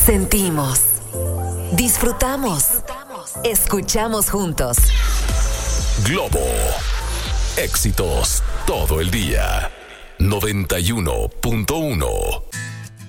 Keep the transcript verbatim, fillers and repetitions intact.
Sentimos, disfrutamos, escuchamos juntos. Globo. Éxitos todo el día. noventa y uno punto uno